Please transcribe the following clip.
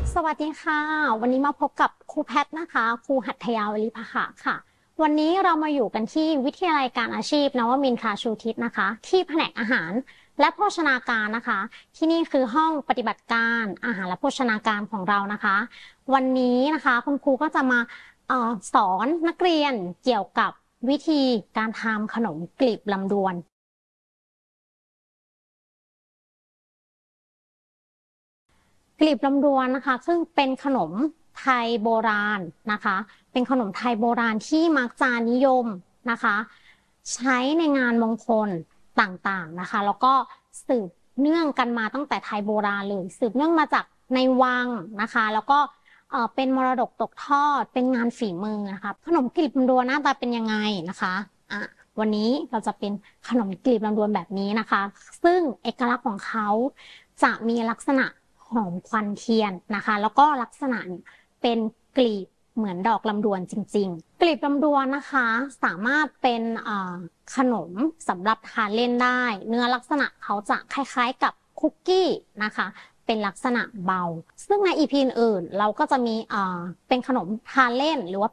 สวัสดีค่ะวันนี้มาพบกับครูแพทนะคะครูหัตถยาวลิภะค่ะวันนี้เรามาอยู่กันที่วิทยาลัยการอาชีพนวมินทราชูทิศนะคะที่แผนกอาหารและโภชนาการนะคะที่นี่คือห้องปฏิบัติการอาหารและโภชนาการของเรานะคะวันนี้นะคะคุณครูก็จะมาสอนนักเรียนเกี่ยวกับวิธีการทำขนมกลีบลำดวนกลีบลำดวนนะคะซึ่งเป็นขนมไทยโบราณนะคะเป็นขนมไทยโบราณที่มักจะนิยมนะคะใช้ในงานมงคลต่างๆนะคะแล้วก็สืบเนื่องกันมาตั้งแต่ไทยโบราณเลยสืบเนื่องมาจากในวังนะคะแล้วก็เป็นมรดกตกทอดเป็นงานฝีมือนะคะขนมกลีบลำดวนหน้าตาเป็นยังไงนะคะวันนี้เราจะเป็นขนมกลีบลำดวนแบบนี้นะคะซึ่งเอกลักษณ์ของเขาจะมีลักษณะหอมควันเทียนนะคะแล้วก็ลักษณะเป็นกลีบเหมือนดอกลำดวนจริงๆกลีบลำดวนนะคะสามารถเป็นขนมสำหรับทานเล่นได้เนื้อลักษณะเขาจะคล้ายๆกับคุกกี้นะคะเป็นลักษณะเบาซึ่งใน EP อื่นเราก็จะมีเป็นขนมทานเล่นหรือว่า